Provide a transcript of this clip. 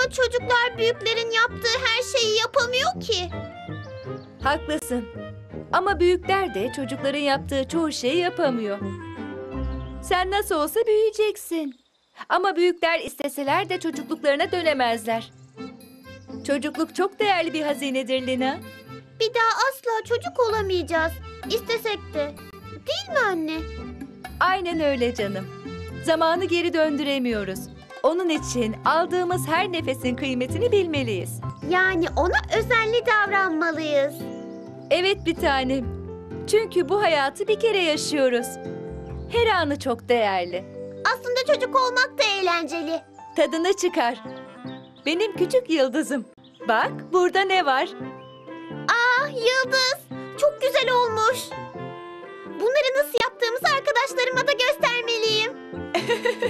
Ama çocuklar büyüklerin yaptığı her şeyi yapamıyor ki. Haklısın. Ama büyükler de çocukların yaptığı çoğu şeyi yapamıyor. Sen nasıl olsa büyüyeceksin. Ama büyükler isteseler de çocukluklarına dönemezler. Çocukluk çok değerli bir hazinedir Lina. Bir daha asla çocuk olamayacağız. İstesek de. Değil mi anne? Aynen öyle canım. Zamanı geri döndüremiyoruz. Onun için aldığımız her nefesin kıymetini bilmeliyiz. Yani ona özenli davranmalıyız. Evet bir tanem. Çünkü bu hayatı bir kere yaşıyoruz. Her anı çok değerli. Aslında çocuk olmak da eğlenceli. Tadını çıkar. Benim küçük yıldızım. Bak burada ne var? Ah Yıldız, çok güzel olmuş. Bunları nasıl yaptığımızı arkadaşlarıma da göstermeliyim.